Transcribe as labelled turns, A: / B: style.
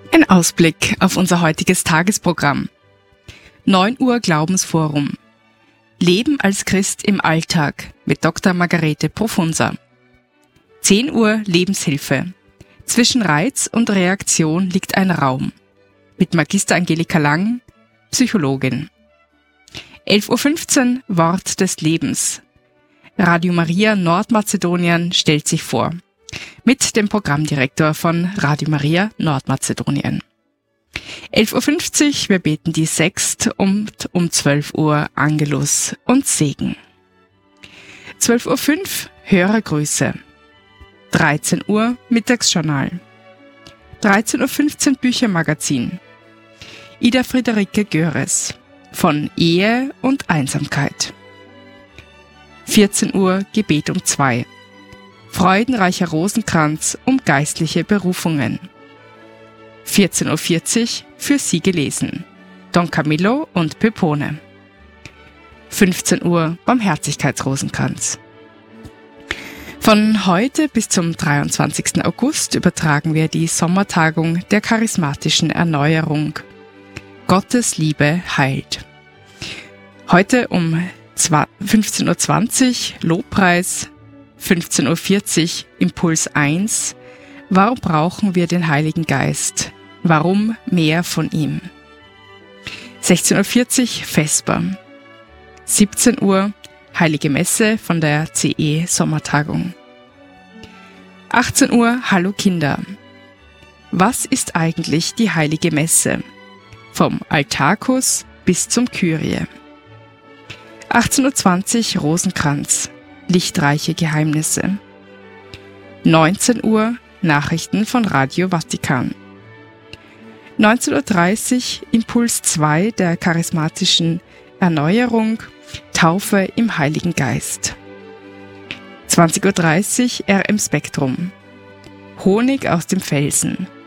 A: Ein Ausblick auf unser heutiges Tagesprogramm. 9 Uhr Glaubensforum. Leben als Christ im Alltag mit Dr. Margarete Profunza. 10 Uhr Lebenshilfe. Zwischen Reiz und Reaktion liegt ein Raum. Mit Magister Angelika Lang, Psychologin. 11.15 Uhr Wort des Lebens. Radio Maria Nordmazedonien stellt sich vor. Mit dem Programmdirektor von Radio Maria Nordmazedonien. 11.50 Uhr wir beten die Sext und um 12 Uhr Angelus und Segen. 12.05 Uhr Hörergrüße. 13 Uhr Mittagsjournal. 13.15 Uhr Büchermagazin. Ida Friederike Göres von Ehe und Einsamkeit. 14 Uhr Gebet um 2. Freudenreicher Rosenkranz um geistliche Berufungen. 14.40 Uhr für Sie gelesen. Don Camillo und Pepone. 15 Uhr Barmherzigkeitsrosenkranz. Von heute bis zum 23. August übertragen wir die Sommertagung der charismatischen Erneuerung. Gottes Liebe heilt. Heute um 15.20 Uhr Lobpreis, 15.40 Uhr Impuls 1. Warum brauchen wir den Heiligen Geist? Warum mehr von ihm? 16.40 Uhr Vesper. 17 Uhr Heilige Messe von der CE Sommertagung. 18 Uhr Hallo Kinder. Was ist eigentlich die Heilige Messe? Vom Altarkus bis zum Kyrie. 18.20 Uhr Rosenkranz. Lichtreiche Geheimnisse. 19 Uhr Nachrichten von Radio Vatikan. 19.30 Uhr Impuls 2 der charismatischen Erneuerung, Taufe im Heiligen Geist. 20.30 Uhr RM Spektrum. Honig aus dem Felsen.